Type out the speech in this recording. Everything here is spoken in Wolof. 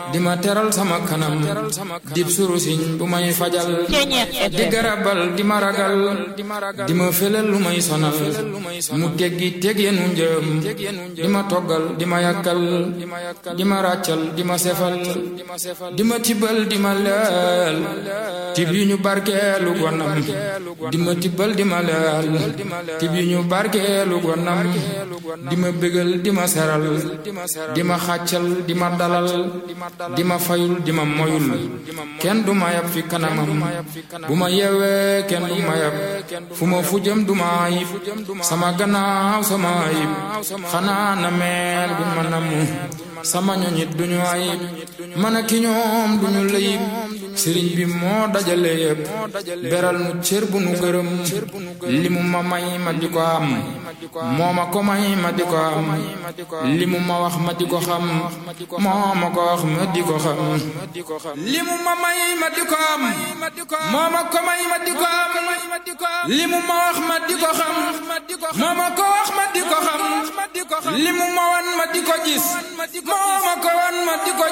di ma teral sama kanam dib surusiñ bu may fajal di garabal di ma ragal di ma felal lu may sonal mu teggi teg yenu njëm di ma toggal di ma yàkkal di ma ràccal di ma sefal di ma tibbal di ma leel tib yu ñu barkeelu gonam di ma tibbal di ma leel tib yu ñu barkeelu gonam di ma bégal di ma seral di ma xàccal di ma dalal di ma fayul di ma moyul kenn du ma yab fi kanamam bu ma yeewee kenn du ma yab fu ma fu jëm du ma ayib sama gannaaw sama ayib xanaa na meel bu ma namu sama ñoñit duñu ayib man ak ki ñoom duñu layib sëriñ bi moo dajale yépp beral nu cër bu nu gërëm li mu ma may ma di ko am moo ma ko may ma di ko am li mu ma wax ma di ko xam moo ma ko wax ma di ko xam li mu ma may ma di ko am moo ma ko may ma di ko am li mu ma wax ma di ko xam moo ma ko wax ma di ko xam li mu ma wan ma di ko gis moo ma ko wan ma di ko